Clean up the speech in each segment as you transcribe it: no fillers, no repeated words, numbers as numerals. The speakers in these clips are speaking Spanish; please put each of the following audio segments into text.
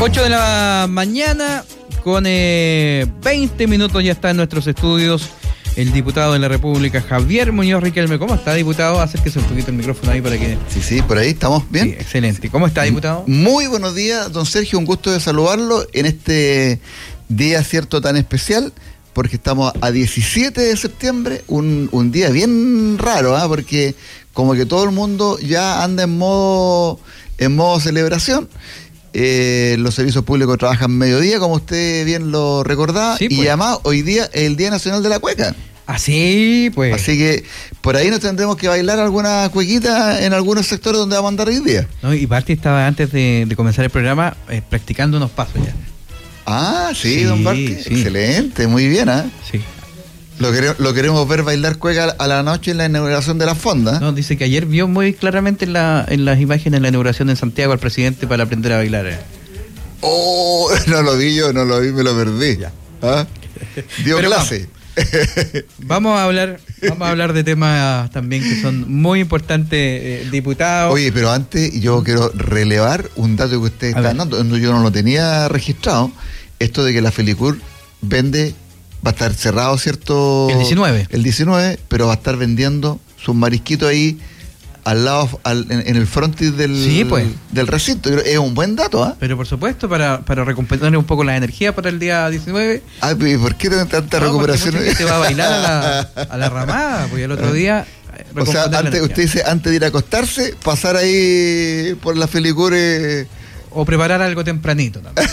8 de la mañana con 20 minutos ya está en nuestros estudios el diputado de la República, Javier Muñoz Riquelme. ¿Cómo está, diputado? Acérquese un poquito el micrófono ahí para que... Sí, por ahí estamos bien. Sí, excelente. ¿Cómo está, diputado? Muy buenos días, don Sergio, un gusto de saludarlo en este día, cierto, tan especial, porque estamos a 17 de septiembre, un día bien raro, porque como que todo el mundo ya anda en modo celebración. Los servicios públicos trabajan mediodía, como usted bien lo recordaba, sí, pues. Y además hoy día es el Día Nacional de la Cueca. Así pues. Así que por ahí nos tendremos que bailar alguna cuequita en algunos sectores donde vamos a andar hoy día. No, y Barty estaba antes de comenzar el programa practicando unos pasos ya. Ah, sí, don Barty. Sí. Excelente, muy bien, Sí. Lo queremos ver bailar cueca a la noche en la inauguración de la fonda. No, dice que ayer vio muy claramente en las imágenes de la inauguración en Santiago al presidente para aprender a bailar. Oh, no lo vi, me lo perdí. Ya. Dio pero clase. Vamos a hablar de temas también que son muy importantes, diputado. Oye, pero antes yo quiero relevar un dato que usted está dando, yo no lo tenía registrado, esto de que la Felicur va a estar cerrado, ¿cierto? El 19, pero va a estar vendiendo sus marisquitos ahí al lado, en el frontis del recinto. Es un buen dato, Pero por supuesto, para recompensar un poco la energía para el día 19. ¿Y por qué tanta recuperación? Porque te va a bailar a la ramada, pues el otro día... O sea, usted dice, antes de ir a acostarse, pasar ahí por la Felicur... O preparar algo tempranito también.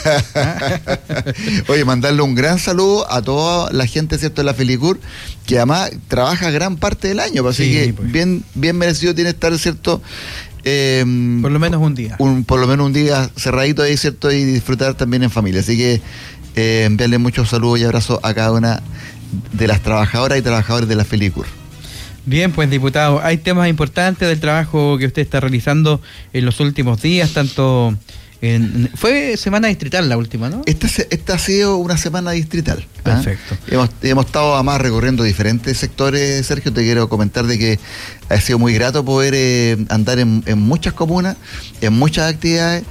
Oye, mandarle un gran saludo a toda la gente, ¿cierto?, de la Felicur, que además trabaja gran parte del año, así sí, que pues. bien merecido tiene estar, ¿cierto? Por lo menos un día. Por lo menos un día cerradito ahí, ¿cierto? Y disfrutar también en familia. Así que enviarle muchos saludos y abrazos a cada una de las trabajadoras y trabajadores de la Felicur. Bien, pues, diputado, hay temas importantes del trabajo que usted está realizando en los últimos días, tanto... Fue semana distrital la última, ¿no? Esta ha sido una semana distrital. Perfecto. Hemos estado además recorriendo diferentes sectores, Sergio. Te quiero comentar de que ha sido muy grato poder andar en muchas comunas, en muchas actividades,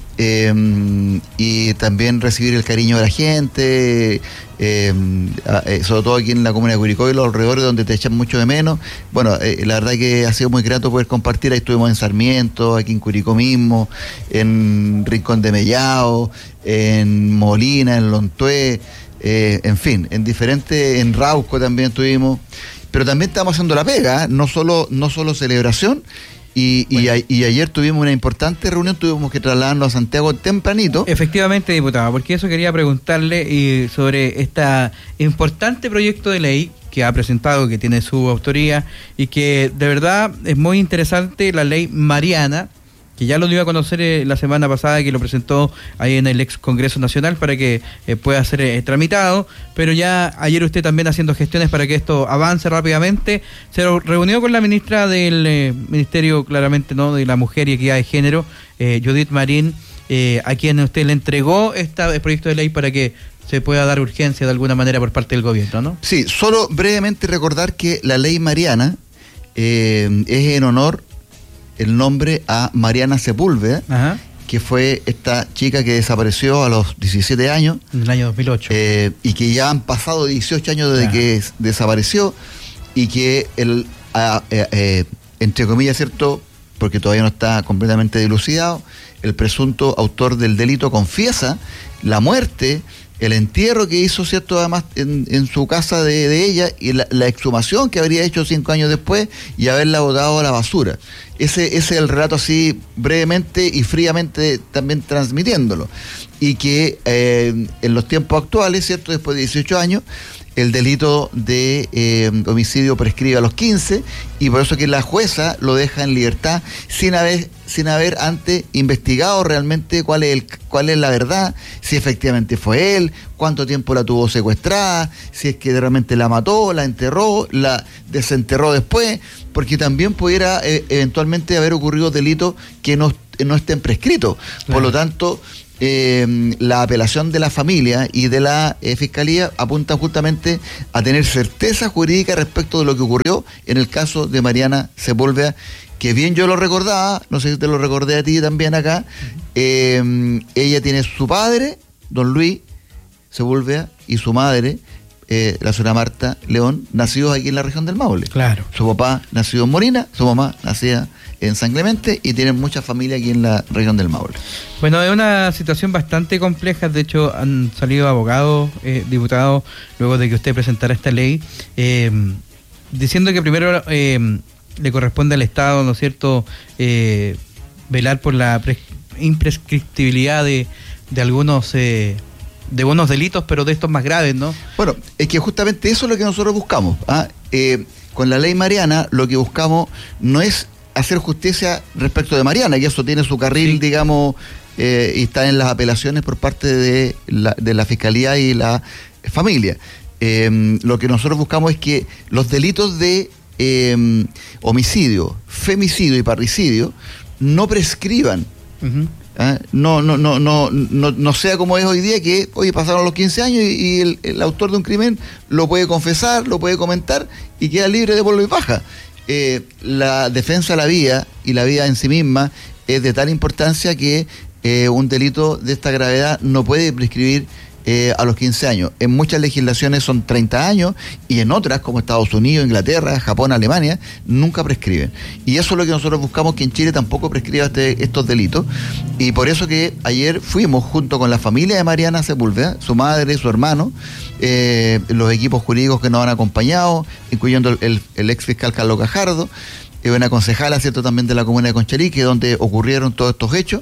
y también recibir el cariño de la gente, sobre todo aquí en la comuna de Curicó y los alrededores, donde te echan mucho de menos. Bueno, la verdad que ha sido muy grato poder compartir. Ahí estuvimos en Sarmiento, aquí en Curicó mismo, en Rincón de Mellao, en Molina, en Lontué, en fin, en Rauco también estuvimos. Pero también estamos haciendo la pega, no solo celebración. Y ayer tuvimos una importante reunión, tuvimos que trasladarnos a Santiago tempranito. Efectivamente, diputado, porque eso quería preguntarle sobre este importante proyecto de ley que ha presentado, que tiene su autoría, y que de verdad es muy interesante, la ley Mariana, que ya lo dio a conocer la semana pasada, que lo presentó ahí en el ex Congreso Nacional para que pueda ser tramitado, pero ya ayer usted también haciendo gestiones para que esto avance rápidamente. Se reunió con la ministra del Ministerio, claramente, ¿no?, de la Mujer y Equidad de Género, Judith Marín, a quien usted le entregó este proyecto de ley para que se pueda dar urgencia de alguna manera por parte del gobierno, ¿no? Sí, solo brevemente recordar que la ley Mariana es en honor el nombre a Mariana Sepúlveda, que fue esta chica que desapareció a los 17 años. En el año 2008. Y que ya han pasado 18 años desde que desapareció, y que entre comillas, ¿cierto?, porque todavía no está completamente dilucidado, el presunto autor del delito confiesa la muerte, el entierro que hizo, ¿cierto?, además en su casa de ella, y la exhumación que habría hecho 5 años después y haberla botado a la basura. Ese es el relato, así brevemente y fríamente también transmitiéndolo. Y que en los tiempos actuales, ¿cierto?, después de 18 años, el delito de homicidio prescribe a los 15, y por eso que la jueza lo deja en libertad sin haber antes investigado realmente cuál es la verdad, si efectivamente fue él, cuánto tiempo la tuvo secuestrada, si es que realmente la mató, la enterró, la desenterró después, porque también pudiera eventualmente haber ocurrido delitos que no estén prescritos. Por lo tanto, la apelación de la familia y de la Fiscalía apunta justamente a tener certeza jurídica respecto de lo que ocurrió en el caso de Mariana Sepúlveda, que bien yo lo recordaba, no sé si te lo recordé a ti también acá, ella tiene su padre, don Luis Sepúlveda, y su madre, la señora Marta León, nacidos aquí en la región del Maule. Claro. Su papá nacido en Morina, su mamá nacida en San Clemente, y tienen mucha familia aquí en la región del Maule. Bueno, es una situación bastante compleja. De hecho, han salido abogados, diputados, luego de que usted presentara esta ley, diciendo que primero le corresponde al Estado, ¿no es cierto?, velar por la imprescriptibilidad de algunos de unos delitos, pero de estos más graves, ¿no? Bueno, es que justamente eso es lo que nosotros buscamos. Con la ley Mariana, lo que buscamos no es hacer justicia respecto de Mariana, que eso tiene su carril, digamos, y está en las apelaciones por parte de la Fiscalía y la familia. Lo que nosotros buscamos es que los delitos de homicidio, femicidio y parricidio no prescriban. Uh-huh. No sea como es hoy día, que hoy pasaron los 15 años y el autor de un crimen lo puede confesar, lo puede comentar y queda libre de polvo y paja. La defensa de la vida y la vida en sí misma es de tal importancia que un delito de esta gravedad no puede prescribir a los 15 años. En muchas legislaciones son 30 años y en otras, como Estados Unidos, Inglaterra, Japón, Alemania, nunca prescriben. Y eso es lo que nosotros buscamos, que en Chile tampoco prescriba estos delitos. Y por eso que ayer fuimos junto con la familia de Mariana Sepúlveda, su madre, su hermano, los equipos jurídicos que nos han acompañado, incluyendo el ex fiscal Carlos Gajardo, una concejala, ¿cierto?, también de la comuna de Conchalí, que es donde ocurrieron todos estos hechos.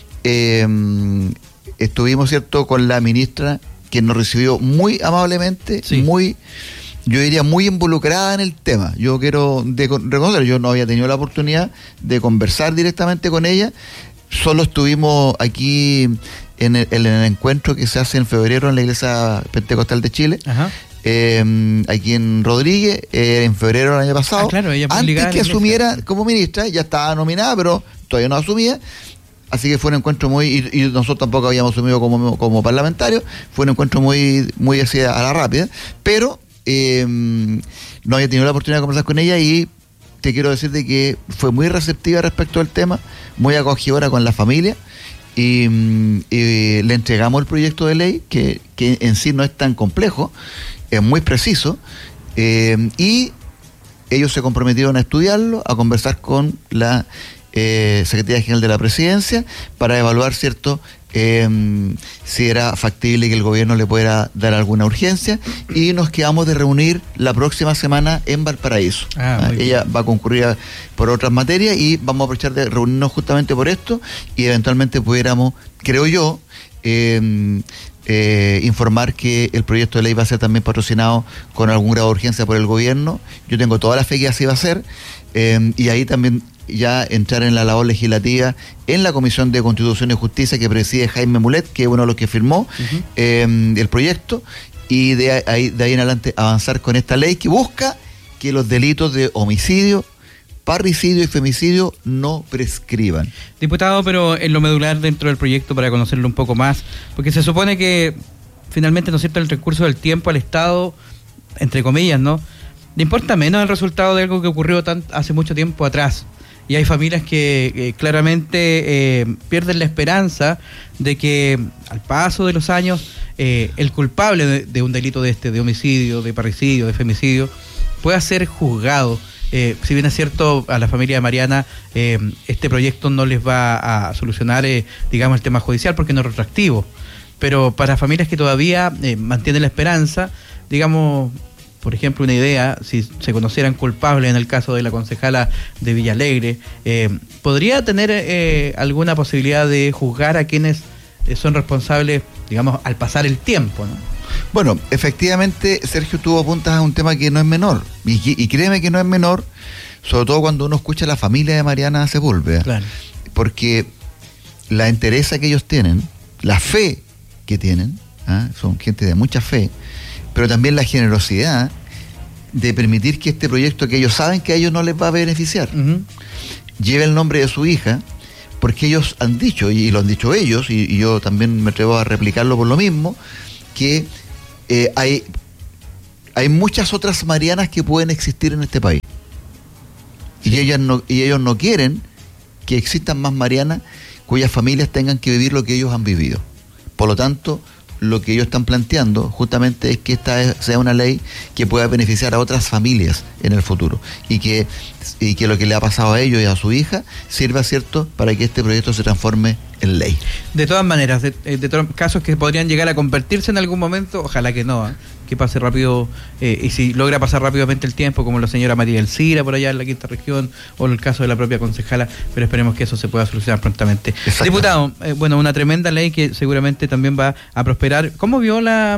Estuvimos, ¿cierto?, con la ministra, que nos recibió muy amablemente, sí, yo diría muy involucrada en el tema. Yo quiero reconocer, yo no había tenido la oportunidad de conversar directamente con ella, solo estuvimos aquí en el encuentro que se hace en febrero en la Iglesia Pentecostal de Chile. Ajá. Aquí en Rodríguez, en febrero del año pasado. Claro, ella antes que asumiera como ministra, ya estaba nominada, pero todavía no asumía. Así que fue un encuentro muy, y nosotros tampoco habíamos asumido como parlamentarios, fue un encuentro muy así a la rápida, pero no había tenido la oportunidad de conversar con ella y te quiero decir de que fue muy receptiva respecto al tema, muy acogedora con la familia, y le entregamos el proyecto de ley, que en sí no es tan complejo, es muy preciso, y ellos se comprometieron a estudiarlo, a conversar con la Secretaría General de la Presidencia para evaluar, ¿cierto?, si era factible que el gobierno le pudiera dar alguna urgencia, y nos quedamos de reunir la próxima semana en Valparaíso. Ella va a concurrir por otras materias y vamos a aprovechar de reunirnos justamente por esto y eventualmente pudiéramos, creo yo, informar que el proyecto de ley va a ser también patrocinado con algún grado de urgencia por el gobierno. Yo tengo toda la fe que así va a ser, y ahí también ya entrar en la labor legislativa en la Comisión de Constitución y Justicia que preside Jaime Mulet, que es uno de los que firmó el proyecto, y de ahí en adelante avanzar con esta ley que busca que los delitos de homicidio, parricidio y femicidio no prescriban. Diputado, pero en lo medular dentro del proyecto, para conocerlo un poco más, porque se supone que finalmente, ¿no es cierto?, el recurso del tiempo al Estado, entre comillas, ¿no?, le importa menos el resultado de algo que ocurrió hace mucho tiempo atrás. Y hay familias que claramente pierden la esperanza de que al paso de los años el culpable de un delito de homicidio, de parricidio, de femicidio, pueda ser juzgado. Si bien es cierto, a la familia de Mariana este proyecto no les va a solucionar, digamos, el tema judicial porque no es retroactivo. Pero para familias que todavía mantienen la esperanza, digamos, por ejemplo, una idea, si se conocieran culpables en el caso de la concejala de Villalegre, ¿podría tener alguna posibilidad de juzgar a quienes son responsables, digamos, al pasar el tiempo, ¿no? Bueno, efectivamente, Sergio, tú apuntas a un tema que no es menor, y créeme que no es menor, sobre todo cuando uno escucha a la familia de Mariana Sepúlveda, claro, porque la entereza que ellos tienen, la fe que tienen, son gente de mucha fe, pero también la generosidad de permitir que este proyecto, que ellos saben que a ellos no les va a beneficiar, lleve el nombre de su hija, porque ellos han dicho, y lo han dicho ellos, y yo también me atrevo a replicarlo por lo mismo, que hay muchas otras Marianas que pueden existir en este país. Sí. Y ellos no quieren que existan más Marianas cuyas familias tengan que vivir lo que ellos han vivido. Por lo tanto, lo que ellos están planteando justamente es que esta sea una ley que pueda beneficiar a otras familias en el futuro y que lo que le ha pasado a ellos y a su hija sirva, ¿cierto?, para que este proyecto se transforme en ley. De todas maneras, de casos que podrían llegar a convertirse en algún momento, ojalá que no, que pase rápido, y si logra pasar rápidamente el tiempo, como la señora María Elcira por allá en la quinta región, o el caso de la propia concejala, pero esperemos que eso se pueda solucionar prontamente. Diputado, una tremenda ley que seguramente también va a prosperar. ¿Cómo vio la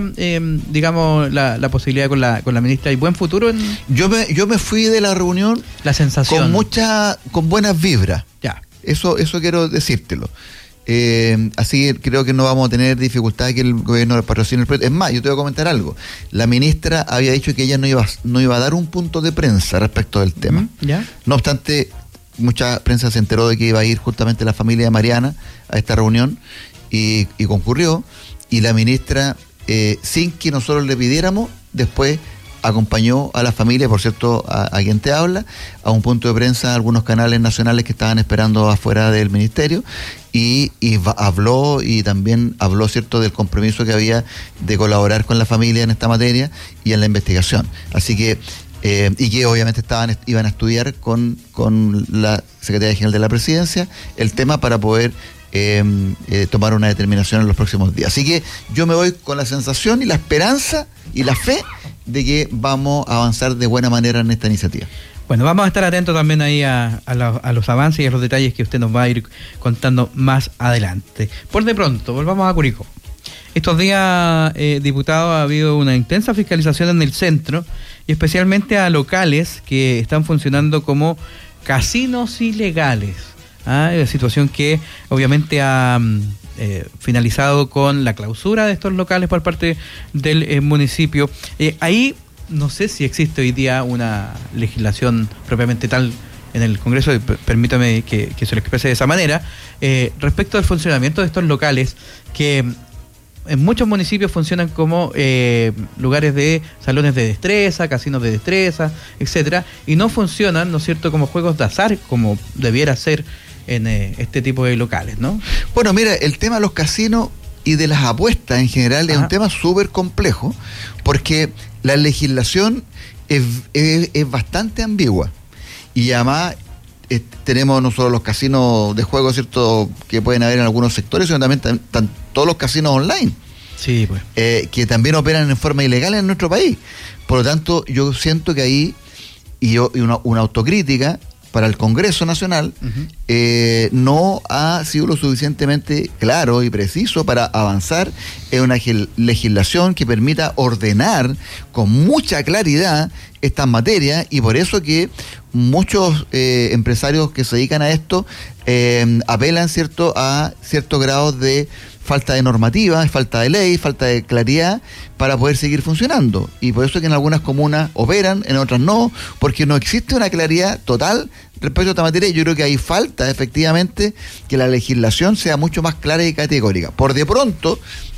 posibilidad con la ministra? ¿Hay buen futuro? Yo me fui de la reunión la sensación con buenas vibras. Ya. Eso quiero decírtelo. Así que creo que no vamos a tener dificultad que el gobierno patrocine el proyecto. Es más, yo te voy a comentar algo. La ministra había dicho que ella no iba a dar un punto de prensa respecto del tema. ¿Ya? No obstante, mucha prensa se enteró de que iba a ir justamente la familia de Mariana a esta reunión y concurrió. Y la ministra, sin que nosotros le pidiéramos, después acompañó a la familia, por cierto, a quien te habla, a un punto de prensa, a algunos canales nacionales que estaban esperando afuera del ministerio, y habló, ¿cierto?, del compromiso que había de colaborar con la familia en esta materia y en la investigación. Así que, y que obviamente iban a estudiar con la Secretaría General de la Presidencia el tema para poder tomar una determinación en los próximos días. Así que yo me voy con la sensación y la esperanza y la fe de que vamos a avanzar de buena manera en esta iniciativa. Bueno, vamos a estar atentos también ahí a los avances y a los detalles que usted nos va a ir contando más adelante. Por de pronto, volvamos a Curicó. Estos días, diputado, ha habido una intensa fiscalización en el centro y especialmente a locales que están funcionando como casinos ilegales. Situación que obviamente ha finalizado con la clausura de estos locales por parte del municipio. Ahí no sé si existe hoy día una legislación propiamente tal en el Congreso, permítame que se lo exprese de esa manera, respecto al funcionamiento de estos locales que en muchos municipios funcionan como lugares de salones de destreza, casinos de destreza, etcétera, y no funcionan, ¿no es cierto?, como juegos de azar, como debiera ser en este tipo de locales, ¿no? Bueno, mira, el tema de los casinos y de las apuestas en general es un tema súper complejo, porque la legislación es bastante ambigua. Y además tenemos no solo los casinos de juego, ¿cierto?, que pueden haber en algunos sectores, sino también están todos los casinos online. Sí, pues. Que también operan en forma ilegal en nuestro país. Por lo tanto, yo siento que ahí, y una autocrítica para el Congreso Nacional, no ha sido lo suficientemente claro y preciso para avanzar en una legislación que permita ordenar con mucha claridad estas materias, y por eso que muchos empresarios que se dedican a esto apelan, ¿cierto?, a ciertos grados de falta de normativa, falta de ley, falta de claridad para poder seguir funcionando. Y por eso es que en algunas comunas operan, en otras no, porque no existe una claridad total respecto a esta materia. Yo creo que hay falta, efectivamente, que la legislación sea mucho más clara y categórica. Por de pronto,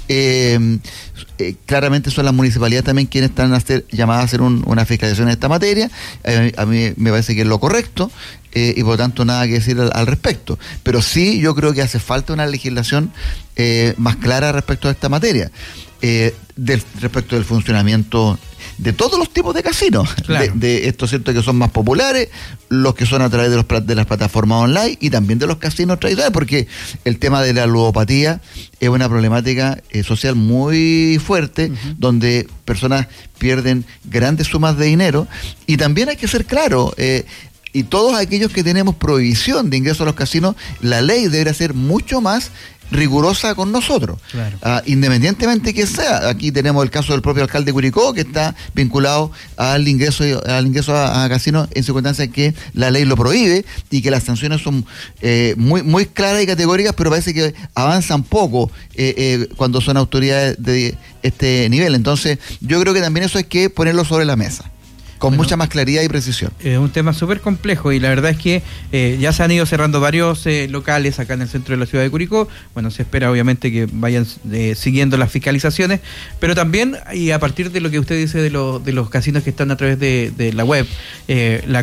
claramente son las municipalidades también quienes están llamadas a hacer una fiscalización en esta materia. A mí me parece que es lo correcto, y por lo tanto nada que decir al respecto. Pero sí, yo creo que hace falta una legislación más clara respecto a esta materia, respecto del funcionamiento de todos los tipos de casinos, claro. de estos, ¿cierto?, que son más populares, los que son a través de las plataformas online, y también de los casinos tradicionales, porque el tema de la ludopatía es una problemática social muy fuerte, donde personas pierden grandes sumas de dinero. Y también hay que ser claro, y todos aquellos que tenemos prohibición de ingreso a los casinos, la ley debería ser mucho más rigurosa con nosotros, claro. Independientemente que sea. Aquí tenemos el caso del propio alcalde de Curicó, que está vinculado al ingreso a casinos en circunstancias que la ley lo prohíbe, y que las sanciones son muy, muy claras y categóricas, pero parece que avanzan poco cuando son autoridades de este nivel. Entonces yo creo que también eso hay que ponerlo sobre la mesa con mucha más claridad y precisión. Es un tema súper complejo, y la verdad es que ya se han ido cerrando varios locales acá en el centro de la ciudad de Curicó. Bueno, se espera obviamente que vayan siguiendo las fiscalizaciones, pero también, y a partir de lo que usted dice de los casinos que están a través de la web, la